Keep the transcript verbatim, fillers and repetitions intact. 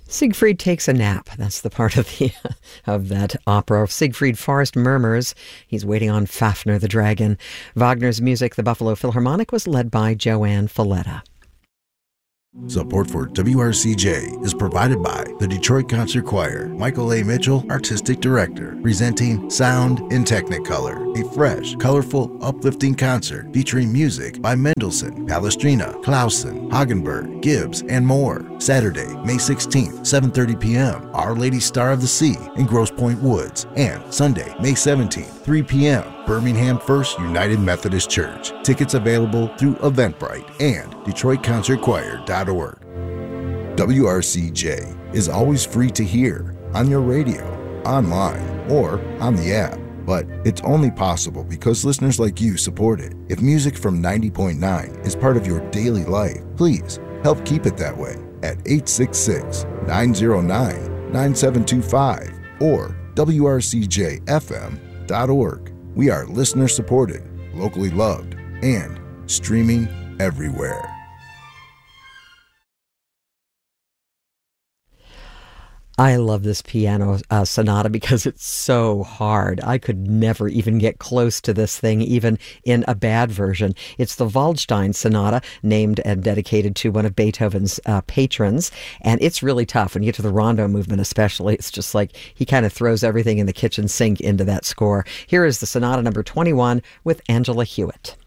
Siegfried takes a nap. That's the part of the of that opera. Siegfried Forest murmurs. He's waiting on Fafnir the dragon. Wagner's music, the Buffalo Philharmonic, was led by Joanne Falletta. Support for W R C J is provided by the Detroit Concert Choir. Michael A. Mitchell, Artistic Director, presenting Sound in Technicolor, a fresh, colorful, uplifting concert featuring music by Mendelssohn, Palestrina, Clausen, Hagenberg, Gibbs, and more. Saturday, May sixteenth, seven thirty p.m., Our Lady Star of the Sea in Grosse Pointe Woods. And Sunday, May seventeenth, three p.m., Birmingham First United Methodist Church. Tickets available through Eventbrite and Detroit Concert Choir dot org. W R C J is always free to hear on your radio, online, or on the app. But it's only possible because listeners like you support it. If music from ninety point nine is part of your daily life, please help keep it that way at eight six six, nine zero nine, nine seven two five or W R C J F M dot org. We are listener supported, locally loved, and streaming everywhere. I love this piano uh, sonata because it's so hard. I could never even get close to this thing, even in a bad version. It's the Waldstein Sonata, named and dedicated to one of Beethoven's uh, patrons. And it's really tough. When you get to the rondo movement especially, it's just like he kind of throws everything in the kitchen sink into that score. Here is the Sonata number twenty-one with Angela Hewitt.